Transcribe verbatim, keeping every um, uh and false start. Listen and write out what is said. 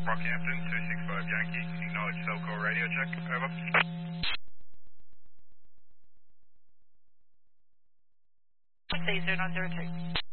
Brockhampton, two six five Yankee, acknowledge cell call radio check, over. Station on zero two.